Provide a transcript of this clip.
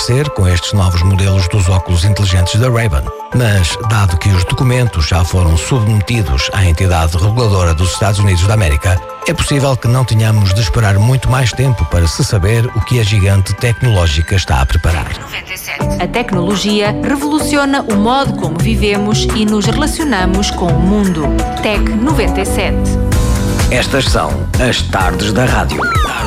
acontecer com estes novos modelos dos óculos inteligentes da Ray-Ban. Mas, dado que os documentos já foram submetidos à entidade reguladora dos Estados Unidos da América, é possível que não tenhamos de esperar muito mais tempo para se saber o que a gigante tecnológica está a preparar. A tecnologia revoluciona o modo como vivemos e nos relacionamos com o mundo. Tec 97. Estas são as tardes da rádio.